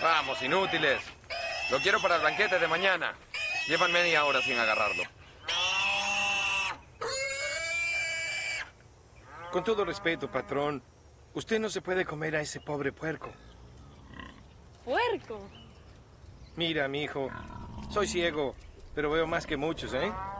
Vamos, inútiles. Lo quiero para el banquete de mañana. Llevan media hora sin agarrarlo. Con todo respeto, patrón, usted no se puede comer a ese pobre puerco. ¿Puerco? Mira, mi hijo, soy ciego, pero veo más que muchos, ¿eh?